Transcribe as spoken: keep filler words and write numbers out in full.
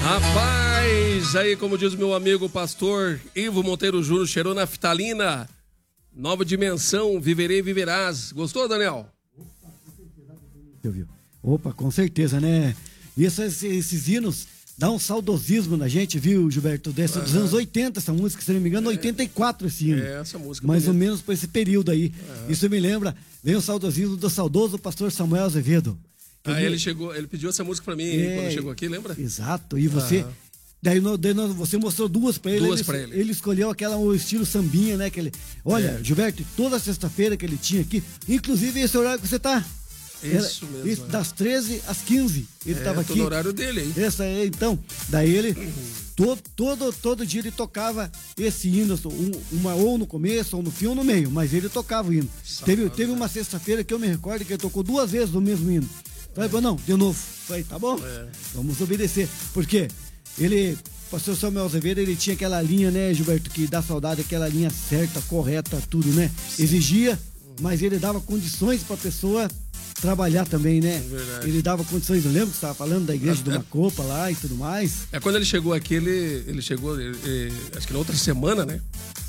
Rapaz, aí como diz meu amigo pastor Ivo Monteiro Júnior, cheirou naftalina, nova dimensão, viverei e viverás. Gostou, Daniel? Opa, com certeza, né? E esses, esses hinos dão um saudosismo na gente, viu, Gilberto? Dessa, dos anos oitenta, essa música, se não me engano, é, oitenta e quatro esse hino. É, essa música. Mais bonita. ou menos por esse período aí. É. Isso me lembra, vem o saudosismo do saudoso pastor Samuel Azevedo. Ah, ele chegou, ele pediu essa música pra mim é, quando chegou aqui, lembra? Exato, e você... Ah. Daí, no, daí no, você mostrou duas pra ele. Duas ele, pra ele. Ele escolheu aquela, o estilo sambinha, né? Que ele, olha, é. Gilberto, toda sexta-feira que ele tinha aqui, inclusive esse horário que você tá. Isso era, mesmo. Isso, é. Das treze às quinze. Ele é, tava aqui. No horário dele, hein? Essa é, então. Daí ele, uhum. todo, todo, todo dia ele tocava esse hino, um, uma, ou no começo, ou no fim, ou no meio, mas ele tocava o hino. Safado, teve, teve uma sexta-feira que eu me recordo que ele tocou duas vezes o mesmo hino. Falei, é. não, de novo. Falei, tá bom? É. Vamos obedecer. Por quê? Ele, pastor Samuel Azevedo, ele tinha aquela linha, né, Gilberto, que dá saudade, aquela linha certa, correta, tudo, né? Sim. Exigia, mas ele dava condições pra pessoa trabalhar também, né? É ele dava condições, eu lembro que você estava falando da igreja é, de uma copa lá e tudo mais. É, quando ele chegou aqui, ele, ele chegou, ele, ele, acho que na outra semana, né?